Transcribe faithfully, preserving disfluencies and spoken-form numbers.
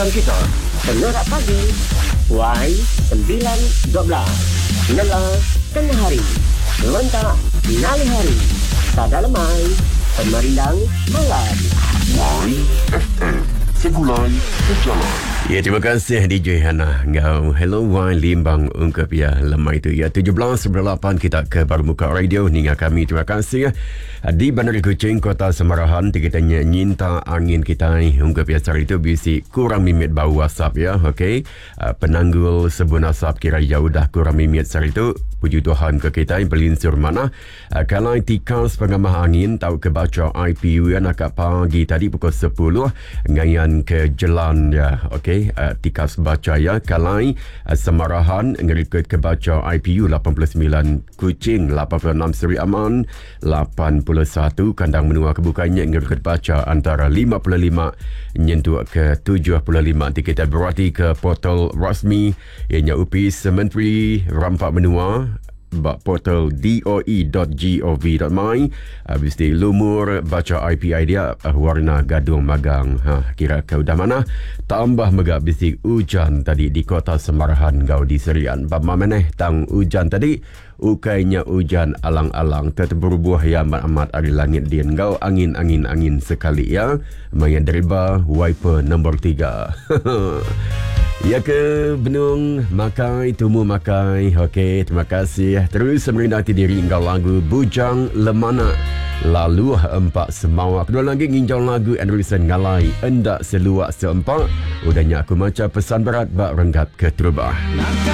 program kita. Penorak pagi, Y sembilan dua belas. Nela tengah hari. Lontak nali hari. Sada lemai. Pemerindang malam. Y F M. Segulai berjalan. Ya, terima kasih D J Hana. Ngau hello wan limbang ungkap ya lemai tu ya tujuh belas lapan kita ke baru muka radio ninga kami terima kasih ya. Di Bandar Kuching Kota Semarahan tiketanya nyinta angin kita ungkap ya hari itu bisi kurang mimit bau asap ya. Okey. Uh, penanggul sebun asap kira jauh dah kurang mimit hari itu. Puji Tuhan ke kita berlinsur mana. Uh, kalau tikas pengamah angin tahu ke baca I P U ya nak pagi tadi pukul sepuluh ngayan ke jalan ya. Okey. Uh, tikas baca ya Kalai uh, Semarahan ngikut ke baca I P U lapan puluh sembilan Kuching lapan puluh enam Seri Aman lapan puluh satu Kandang Menua kebukanya ngikut baca antara lima puluh lima nyentuh ke tujuh puluh lima nanti kita berarti ke portal rasmi ianya U P I Menteri Rampak Menua bak portal d o e dot gov dot my. Habis di lumur baca I P I dia uh, warna gadung magang. Ha, kira kau dah mana? Tambah mega bisik hujan tadi di Kota Semarahan kau di Serian. Bab maneh tang hujan tadi ukainya hujan alang-alang tetap berbuah ya amat-amat dari langit dia kau angin-angin-angin sekali ya. Mayan deriba wiper nombor tiga. Ya ke benung makai tumu makai. Okey, terima kasih. Terus merindati diri engkau lagu Bujang Lemana. Lalu empat semawa. Kedua lagi nginjau lagu Anderson Ngalai Endak Seluak Seempat. Udahnya aku macam pesan berat bak renggat ke Trubah.